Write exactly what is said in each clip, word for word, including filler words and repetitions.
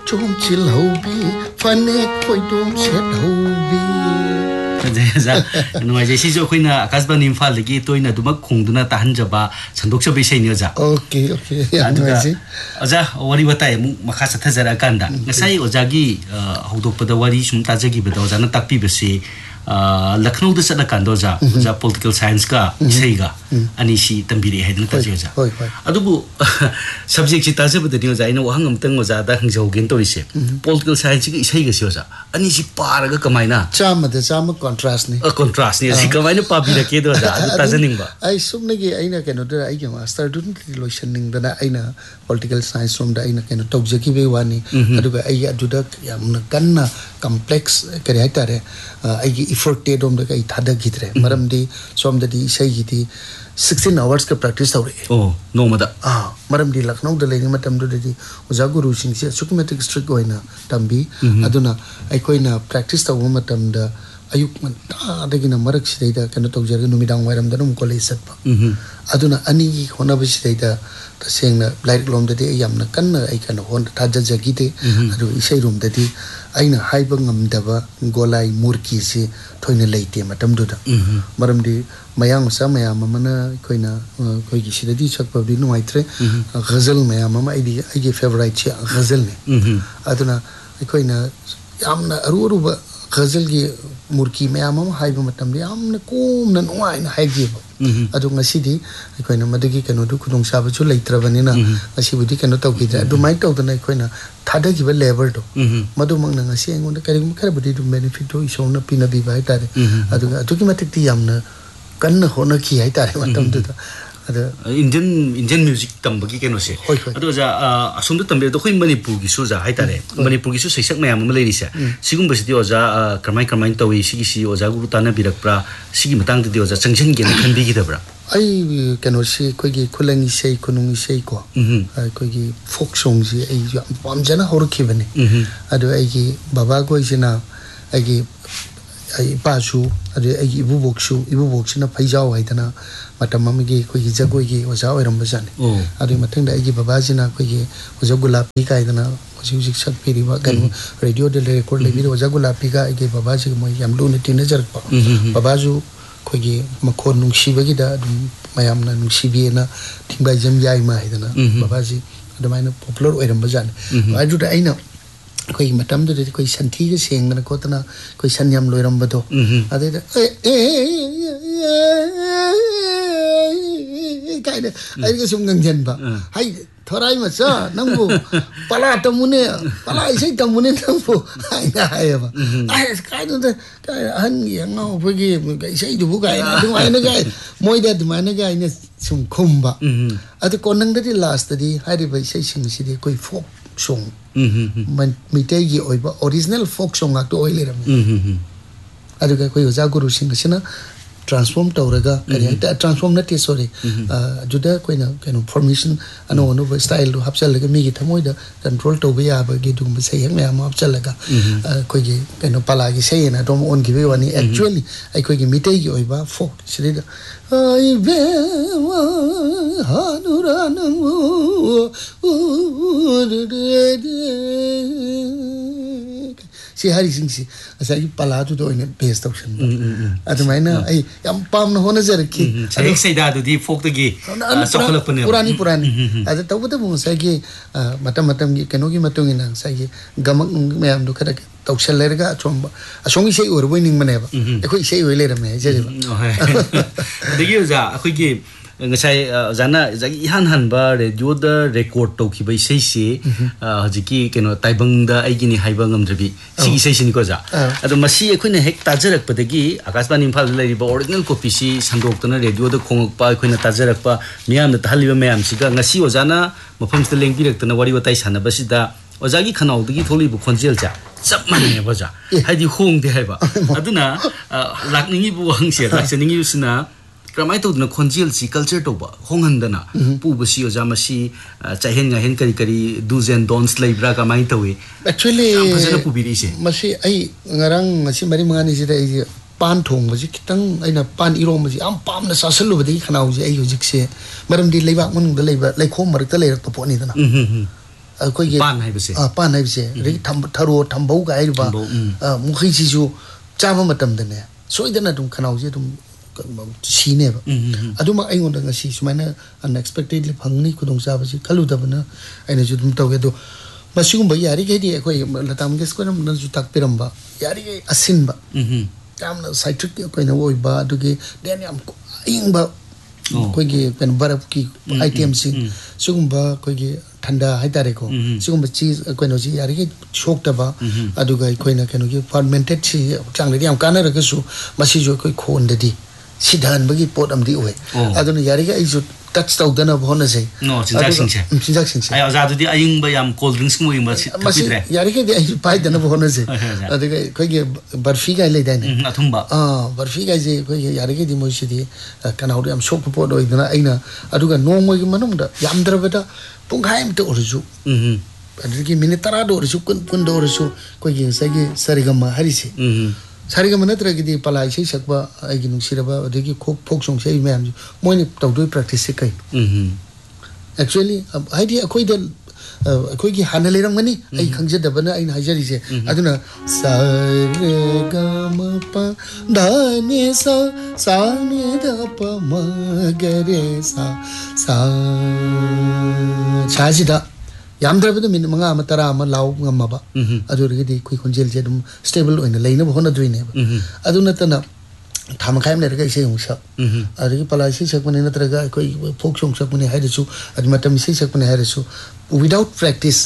chom chil hobi fane koi dom set hobi जा नुआ जैसी जो कोई ना आकाश बन इम्फाल लगी तो इना दुमक खुंदुना ताहन जबा संदोक से बेसे नहीं जा ओके ओके या नुआ जी अजा वारी बताए मु मखा सथा जरा कांदा ngasai ojaगी हौदोक पदा वारी सुम ताजगी बदा ओजाना ताकपी बसे लखनऊ द सदा कांदो जा जा पॉलिटिकल साइंस का इसेगा अनिसी तंबिरे है नता जे जा अदुबु सब्जेक्ट छि ताजे बदनि ओजा इन वहंग अमतंग ओजा दा हंजौगेन तोरिसे पॉलिटिकल साइंस की इसेगा से ओजा अनिसी पारगा कमाइना चाम द चाम कॉन्ट्रास्ट ने अ कॉन्ट्रास्ट ने कमाइना पाबी रके दो जा ताजनिंग बा आई सुमनगे आइना केनो द आई के मास्टर स्टूडेंट रिलेशनिंग दना आइना पॉलिटिकल साइंस रोम दा आइना केनो तौजकी बे वानी अदुगा आई अदुदा यामना कन्ना कॉम्प्लेक्स करे हाइतारे आई effort te dom da kai thada gidre maram di som da di sai gidi sixteen hours ka practice tawre oh no mada ah maram di Lucknow da leni matam do di oja guru sing se systematic strict oina tambi aduna ai koina practice taw matam da ayuk man ta da gina marak sidai da kana taw jarga numidang wairam da num college satpa aduna ani hona bi sidai da tasengna light lom da di yamna kanna ai kana hon thaja jagite adu isai room da di aina haiba ngamdaba golai murki se thoina leite matam do da maram di mayang sa mayam mana koina koi gi sidadi chakpa di no aitre ghazal mayam ma ai di ai ge favorite che ghazal ne aduna koina yamna aru aru ba ghazal gi murki mayam ma haiba matam di amna kum na no aina haigi adu ngasi di koina madagi kanu du khudong sa ba chu leitra banina ngasi budi kanu taw gi da du mai taw da koina thada gi ba level do madu mang na ngasi ngon da kari khara budi du benefit do isong na pina bi bai tare adu adu ki matik ti yamna kan hona ki hai tare matam du da adu indian indian music tambagi keno se adu ja asum du tambe do khoi manipur gi su ja hai tare manipur gi su seisak mayam ma leiri se sigum ba sidi oja karmai karmai tawi sigi si oja guru tana birakpra sigi matang di oja changchen gi na khanbi gi dabra ai keno se koi gi khulang sei kunung sei ko koi gi folk song ji ai pam jana hor ki bane adu ai gi baba ko isina ai gi ai pa su adu ai gi ibu boksu ibu boksina phaijau hai dana matam am gi koi gi jagoi gi oja oiram bajane adu mathang da ai gi baba jina koi gi oja gulapi kai dana music sak piri ba kan radio de record le bi oja gulapi ga ai gi baba ji mo yam lu ne tin jar pa baba ju koi gi makhon nung shiba gi da mayam na nung shibi na thingbai jam yai ma hai dana baba ji adamai na popular oiram bajane adu da aina koi matam do koi santhi ge seng na ko tana koi sanyam loiram bado ade kai de ai ge sum ngang jen ba hai thorai ma sa nang bu pala tamune pala isai tamune nang bu ai na ai ba ai kai do kai han yang ngau phe ge kai sai du bu kai na du ai na kai moi da du ma na kai na sum khum ba ade ko nang da di last di hai ri bai sai sing si di koi folk song man mitai gi oiba original folk song ak to oile ram adu ka koi oja guru sing sina transform tawraga kari ta transform na te sorry juda koi na kanu formation ano no style do hapsal ga mi gi thamoi da control to be ya ba gi dum ba sei me am hapsal ga koi gi kanu pala gi sei na dom on gi be wani actually ai koi gi mitai gi oiba folk sri da ai be hanuranang si hari sing si asa i pala tu do ine best option adu mai na ai yam pam na hona jar ki ade sai da du di folk de gi sokala pune purani purani adu taw ta bu sai gi matam matam gi keno gi matung ina sai gi gamak me am du kada taw sel ler ga chom asong i sai or boi ning mane ba e khoi sai oi le ram je je ba de gi ja khoi gi ngasai jana jagi han han ba radio da record to ki bai sei se hajiki keno taibang da aigi ni haiba ngam drebi sigi sei sin ko ja ado masi ekhoina hek tajarak padagi akashbani imphal lai ba original copy si sandok tana radio da khongok pa ekhoina tajarak pa miyam da thaliba mayam siga ngasi ojana mafam sta lengpi rak tana wari watai sana ba sida ojagi khanau dagi tholi bu khonjel ja chap mane ba ja haidi hong de haiba aduna lakningi bu hang se lakseningi usna kramai to na khonjil si culture to ba honghandana pu ba si oja ma si chahen nga hen kari kari do's and don'ts lai bra ka mai to we actually phajana pu bi ri se ma si ai ngarang ngasi mari mangani si dai pan thong ba ji kitang aina pan iro ma ji am pam na sasalu ba dai khanau ji ai hojik se maram di leiba mun da leiba lai khom marak ta lai rak to po ni dana ꯑꯩꯈꯣꯏꯒꯤ ꯄꯥꯟ ꯍꯥꯏꯕꯁꯦ ꯄꯥꯟ ꯍꯥꯏꯕꯁꯦ ꯑꯗꯒꯤ ꯊꯔꯣ ꯊꯝꯕꯧ ꯍꯥꯏꯔꯤꯕ ꯃꯈꯩꯁꯤꯁꯨ ꯆꯥꯕ ꯃꯇꯝꯗꯅꯦ ꯁꯣꯏꯗꯅ ꯑꯗꯨꯝ ꯈꯅꯥꯎꯁꯦ ꯑꯗꯨꯝ ꯁꯤꯅꯦꯕ ꯑꯗꯨꯃꯛ ꯑꯩꯉꯣꯟꯗ ꯉꯁꯤ ꯁꯨꯃꯥꯏꯅ ꯑꯟꯑꯦꯛꯁꯄꯦꯛꯇꯦꯗꯂꯤ ꯐꯪꯅꯤ ꯈꯨꯗꯣꯡꯆꯥꯕꯁꯤ ꯈꯜꯂꯨꯗꯕꯅ ꯑꯩꯅꯁꯨ ꯑꯗꯨꯝ ꯇꯧꯋꯦ ꯑꯗꯣ ꯃꯁꯤꯒꯨꯝꯕ ꯌꯥꯔꯤꯈꯩꯗꯤ ꯑꯩꯈꯣꯏ ꯂꯇꯥ ꯃꯪꯒꯦꯁꯀꯔꯅꯁꯨ ꯇꯥꯛꯄꯤꯔꯝꯕ ꯌꯥꯔꯤꯈꯩ ꯑꯁꯤꯟꯕ ꯌꯥꯝꯅ ꯁꯥꯏꯇ꯭ꯔꯤꯛ ꯑꯩꯈꯣꯏꯅ ꯑꯣꯏꯕ ꯑꯗꯨꯒꯤ ꯗꯦꯟ ꯌꯥꯝ ꯑꯏꯪꯕ ꯑꯩꯈꯣꯏꯒꯤ ꯀꯩꯅꯣ ꯕꯔꯐꯀꯤ ꯑꯥꯏꯇꯦꯝꯁꯤꯡ ꯁꯤꯒꯨꯝꯕ ꯑꯩꯈꯣꯏꯒꯤ ꯊꯟꯗꯥ ꯍꯥꯏꯇꯥꯔꯦꯀꯣ ꯁꯤꯒꯨꯝꯕ ꯆꯤꯖ ꯀꯩꯅꯣꯁꯤ ꯌꯥꯔꯤꯈꯩ ꯁꯣꯛꯇꯕ ꯑꯗꯨꯒ ꯑꯩꯈꯣꯏꯅ ꯀꯩꯅꯣꯒꯤ ꯐꯔꯃꯦꯟꯇꯦꯠꯁꯤ ꯍꯛꯆꯥꯡꯗꯗꯤ ꯌꯥꯝ ꯀꯥꯟꯅꯔꯒꯁꯨ ꯃꯁꯤꯁꯨ ꯑꯩꯈꯣꯏ ꯈꯣꯟꯗꯗꯤ ꯁꯤꯙꯍꯟꯕꯒꯤ ꯄꯣꯠ ꯑꯃꯗꯤ ꯑꯣꯏ ꯑꯗꯨꯅ ꯌꯥꯔꯤꯈꯩ ꯑꯩꯁꯨ touch ꯇꯧꯗꯅꯕ ꯍꯣꯠꯅꯖꯩ ꯆꯤꯟꯖꯥꯛꯁꯤꯡꯁꯦ ꯆꯤꯟꯖꯥꯛꯁꯤꯡꯁꯦ ꯑꯩ ꯑꯣꯖꯥꯗꯨꯗꯤ ꯑꯌꯤꯡꯕ ꯌꯥꯝ ꯀꯣꯜ ꯗ꯭ꯔꯤꯡꯛꯁꯀꯨꯝꯕ ꯌꯦꯡꯕ ꯊꯛꯄꯤꯗ꯭ꯔꯦ ꯌꯥꯔꯤꯈꯩꯗꯤ ꯑꯩꯁꯨ ꯄꯥꯏꯗꯅꯕ ꯍꯣꯠꯅꯖꯩ ꯑꯗꯨꯒ ꯑꯩꯈꯣꯏꯒꯤ ꯕꯔꯐꯤ ꯀꯥꯏ ꯂꯩꯗꯥꯏꯅꯦ ꯑꯊꯨꯝꯕ ꯑꯥ ꯕꯔꯐꯤ ꯀꯥꯏꯁꯦ ꯑꯩꯈꯣꯏꯒꯤ ꯌꯥꯔꯤꯈꯩꯗꯤ ꯃꯣꯏꯁꯤꯗꯤ ꯀꯅꯥꯎꯗ ꯌꯥꯝ ꯁꯣꯛꯄ ꯄꯣꯠ ꯑꯣꯏꯗꯅ ꯑꯩꯅ ꯑꯗꯨꯒ ꯅꯣꯡꯃꯒꯤ ꯃꯅꯨꯡꯗ ꯌꯥꯝꯗ꯭ꯔꯕꯗ ꯄꯨꯡꯈꯥꯏ ꯑꯃꯇ ꯑꯣꯏꯔꯁꯨ ꯑꯗꯨꯗꯒꯤ ꯃꯤꯅꯤꯠ ꯇꯔꯥꯗ ꯑꯣꯏꯔꯁꯨ ꯀꯨꯟ ꯀꯨꯟꯗ ꯑꯣꯏꯔꯁꯨ ꯑꯩꯈꯣꯏꯒꯤ ꯉꯁꯥꯏꯒꯤ ꯁꯥꯔꯤꯒꯝꯃ ꯍꯥꯏꯔꯤꯁꯦ ꯁꯥꯔꯤꯒꯝꯃ ꯅꯠꯇ꯭ꯔꯒꯗꯤ ꯄꯂꯥ ꯏꯁꯩ ꯁꯛꯄ ꯑꯩꯒꯤ ꯅꯨꯡꯁꯤꯔꯕ ꯑꯗꯒꯤ ꯐꯣꯛ ꯁꯣꯡ ꯁꯛꯏ ꯃꯌꯥꯝꯁꯦ ꯃꯣꯏꯅ ꯇꯧꯗꯣꯏ ꯄ꯭ꯔꯦꯛꯇꯤꯁꯁꯦ ꯀꯩ ꯑꯦꯛꯆꯨꯑꯦꯂꯤ ꯍꯥꯏꯗꯤ ꯑꯩꯈꯣꯏꯗ ꯑꯩꯈꯣꯏꯒꯤ ꯍꯥꯟꯅ ꯂꯩꯔꯝꯒꯅꯤ ꯑꯩ ꯈꯪꯖꯗꯕꯅ ꯑꯩꯅ ꯍꯥꯏꯖꯔꯤꯁꯦ ꯑꯗꯨꯅ ꯁꯥ ꯔꯦ ꯒ ꯃ ꯄ ꯙ ꯅꯤ ꯁꯥ ꯁꯥ ꯅꯤ ꯙ ꯄ ಮ ಗ ರೆ ಸಾ ಸಾ ꯁꯥꯁꯤꯗ ꯌꯥꯝꯗ꯭ꯔꯕꯗ ꯃꯤꯅꯤꯠ ꯃꯉꯥ ꯑꯃ ꯇꯔꯥ ꯑꯃ ꯂꯥꯎ ꯉꯝꯃꯕ ꯑꯗꯨ ꯑꯣꯏꯔꯒꯗꯤ ꯑꯩꯈꯣꯏ ꯈꯣꯟꯖꯦꯜꯁꯦ ꯑꯗꯨꯝ ꯁ꯭ꯇꯦꯕꯜ ꯑꯣꯏꯅ ꯂꯩꯅꯕ ꯍꯣꯠꯅꯗꯣꯏꯅꯦꯕ ꯑꯗꯨ ꯅꯠꯇꯅ ꯊꯥ ꯃꯈꯥꯏ ꯑꯃ ꯂꯩꯔꯒ ꯏꯁꯩ ꯑꯃꯨꯛ ꯁꯛ ꯑꯗꯒꯤ ꯄꯂꯥ ꯏꯁꯩ ꯁꯛꯄꯅꯤ ꯅꯠꯇ꯭ꯔꯒ ꯑꯩꯈꯣꯏ ꯐꯣꯛ ꯁꯣꯡ ꯁꯛꯄꯅꯤ ꯍꯥꯏꯔꯁꯨ ꯑꯗꯨ ꯃꯇꯝ ꯏꯁꯩ ꯁꯛꯄꯅꯤ ꯍꯥꯏꯔꯁꯨ ꯋꯤꯗꯥꯎꯠ ꯄ꯭ꯔꯦꯛꯇꯤꯁ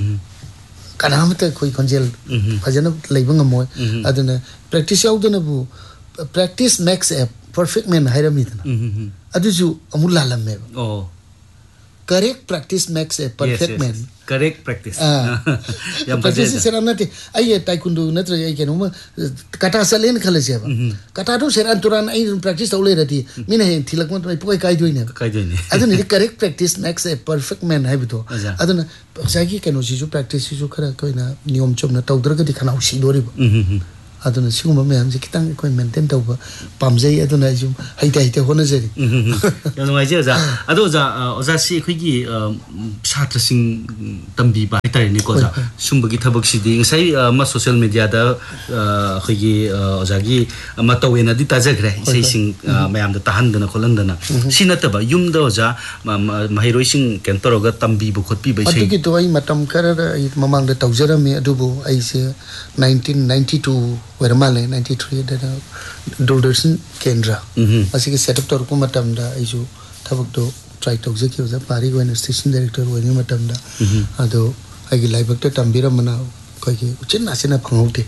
ꯀꯅꯥꯃꯠꯇ ꯑꯩꯈꯣꯏ ꯈꯣꯟꯖꯦꯜ ꯐꯖꯅ ꯂꯩꯕ ꯉꯝꯃꯣꯏ ꯑꯗꯨꯅ ꯄ꯭ꯔꯦꯛꯇꯤꯁ ꯌꯥꯎꯗꯅꯕꯨ ꯄ꯭ꯔꯦꯛꯇꯤꯁ ꯃꯦꯛꯁ ꯑꯦ ꯄꯔꯐꯦꯛ ꯃꯦꯟ ꯍꯥꯏꯔꯝꯃꯤꯗꯅ ꯑꯗꯨꯁꯨ ꯑꯃꯨꯛ ꯂꯥꯜꯂꯝꯃꯦꯕ correct practice makes a perfect man. Correct practice. Yang practice seram nanti. Ayah taekwondo nanti ayah kena umah kata selain kalau siapa. Kata tu seram turan ayah practice tahu leh tadi. Mina yang tilak mana pukai kai dua ini. Kai dua ini. Adu ni correct practice makes a perfect man hai betul. Adu na saya kira kena usi tu practice tu kena kau na niom com na tahu terus kita kena usi dori. aduna siguma me amje kitang ko maintain tawba pamjai aduna jum haita haita hona jeri yanu ngai je za ado za oza si khigi chhatra sing tambi ba haita ni ko za sumbagi thabak si di ngai ma social media da khigi oza gi ma tawena di tajagre sei sing mayam da tahan dana kholan dana sinata ba yum da oza mahiroi sing kentoroga tambi bu khotpi ba sei adu ki to ai matam kara mamang da tawjara me adubu ai se nineteen ninety-two where male ninety-three da Doordarshan Kendra asi ki setup tor ko matam da ai ju thabak to try to je ki oza pari go station director go ni matam da ado ai gi live to tambira mana ko ki uchin na sina phangauti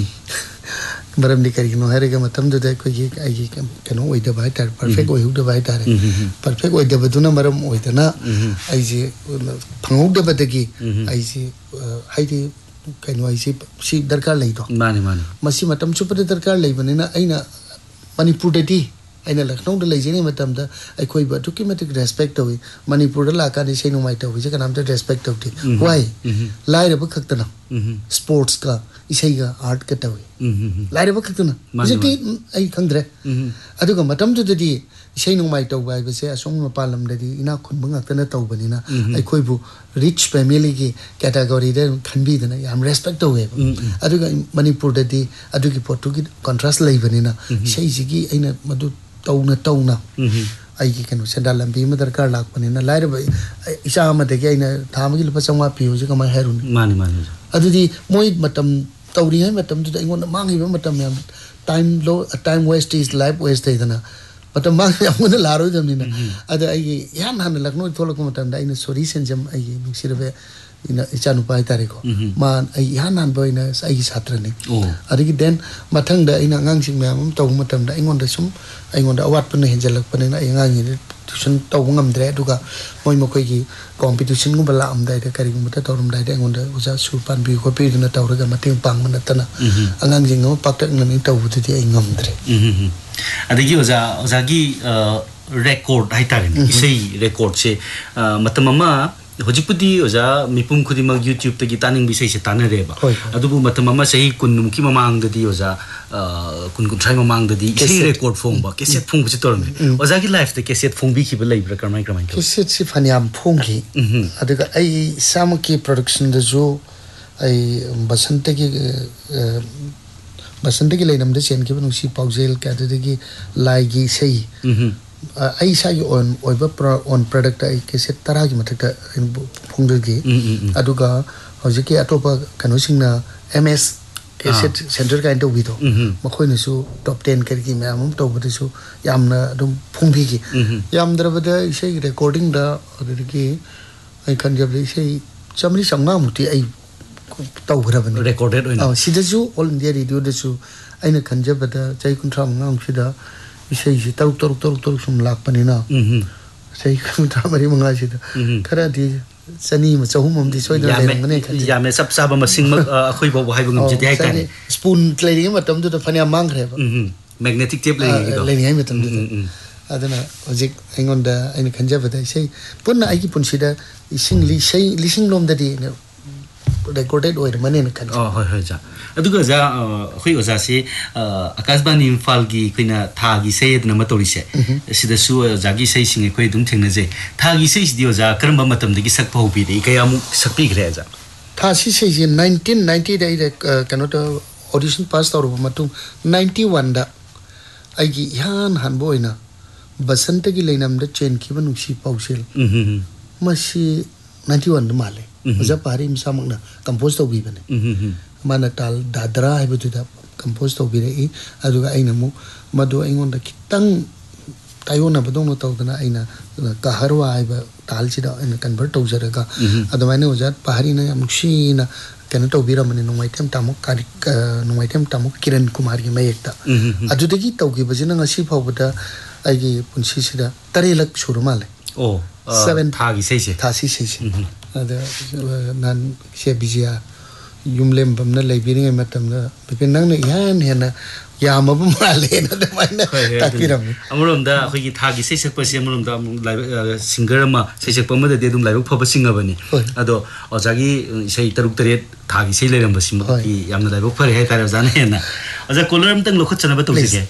maram ni kari no hare ga matam da ko gi ai gi kano oi da bai tar perfect oi hu da bai tar perfect oi da baduna maram oi da na ai ji phangau da badagi ai ji ai di kaino ai si si darkar lei to mani mani masi matam chupa de darkar lei bani na aina manipur de di aina Lucknow de lei jeni matam da ai khoi ba documented respect to manipur la ka ni sei no mai to je kanam de respect to why lai re ba khakta na sports ka isai ga art ka to lai re ba khakta na je ki ai khangdre adu ga matam de di isai no mai to ba ba se asong ma palam de di ina khun bang ta na to bani na ai khoi bu rich family ki category de khanbi de na yam respect to we adu ga manipur de di adu ki potu ki contrast lai bani na sei ji ki aina madu tawna tawna ai ki kanu senda lambi ma darkar lak bani na lai re ba isa ma de ki aina tham gi lupa changwa pi ho ji ka mai herun mani mani adu di moi matam tawri hai matam du ingon mang hi matam yam time low time waste is life waste de na matam mang yam na laro jam ni na adu ai yan han Lucknow tholak matam da ina sorry sen jam ai nu sirbe ina ichanu pai tare ko man ai yan han boy na ai chhatra ni adu ki den mathang da ina ngang sing myam taw matam da ingon da sum ingon da awat pan henjalak pan na ai ngang ni tuition taw ngam dre duga moi mo koi ki competition gum bala am dai da kari gum ta tawrum dai da ingon da uja sur pan bi ko pe na taw ga mateng pang man ta na angang jing no pak tak ni taw bu ti ai ngam dre adagi oza oza gi record hai tare ni sei record se matam ma hojipudi oja mipum khudimag YouTube tagi taning bisai se tanareba adubu matam ama sei kun muki mamang dadi oja kun kun trai mamang dadi sei record phong ba cassette phong chi torme oja ki life te cassette phong bi ki ba leibra karmai karmai cassette si phaniam phong ki aduga ai samaki production da jo ai basante ki basante ki leinam da chen ki banu si paujel ka dagi lai gi sei ai sa yu on oiba on product ai cassette tara gi mathak phong gi aduga hojiki atopa kanu singna ms cassette center ka into video makhoi na su top ten kar gi ma am to bada su yamna dum phong bi gi yam drabada sei recording da adigi ai kan jab sei chamri sangna muti ai tau grabani recorded oina sida su all india radio da su aina kan jabada chai kun tham ngam sida isai ji taruk taruk taruk taruk sum lak panina sei kun tham mari manga sida khara di sani ma chahum am di soi da le ngane khan ya me sab sab ma sing ma khoi bo hai bangam jeti hai kan spoon cleaning ma tam du da phania mang khre magnetic tape le ngi do le ngi ma tam du adana ojik aingon da aina kan jabada sei punna ai ki pun sida ising li sei lising lom da di recorded oir mane kan oh hoi hoi ja aduga ja khoi oja se akasbani imphal gi kina tha gi sei na ma tori se sida su ja gi sei sing khoi dum thengna je tha gi sei di oja karamba matam de gi sak phau bi de kaya mu sak pi gre ja tha si sei je nineteen ninety dai de kano to audition pass tor ba matung ninety-one da ai gi yan han boina basanta gi leinam da chen ki banu si pausel masi ninety-one da male oja pari mi samang na compose to bi bane mana tal dadra hai bu da compose to bi re aduga aina mu madu aingon da kitang tayona badong no tawdana aina ka harwa ai ba tal chi da aina convert to jaraga adamaine oja pari na amshi na kana to bi ra mane no item tamu kari no item tamu kiran kumar gi mai ekta adu de gi to gi bajina ngasi phau bada ai gi punsi sida tare lak shurumale oh seven thagi sei se thasi sei se ada nan se bijia yumlem bamna leibiring matam na bipin nang na yan hena yama ba male na da mana takiram amurom da khoi gi thagi sei sak pasi amurom da singer ma sei sak pamada de dum laibuk phaba singa bani ado ojagi sei taruk taret thagi sei leiram basi ma ki yamna laibuk phare hai tare jana hena aja koloram tang lokhot chana ba to sige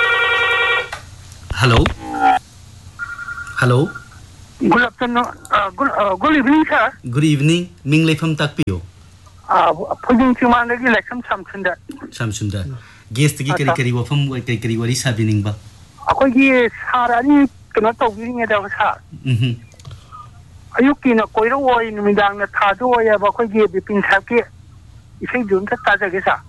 hello hello Good afternoon. Uh, good, uh, good evening, sir. Good evening. Ming Leifam Takpio. Uh, Puding Chimandagi election Samsunda. Samsunda. Guest ki kari kari wafam kari kari wari sabining ba. Ako gi sarani kana to gi nge da sa. Mhm. Ayuki na koiro woi numidang na thadu ya ba ko gi bipin sa ki isai dun ta ta ga sa.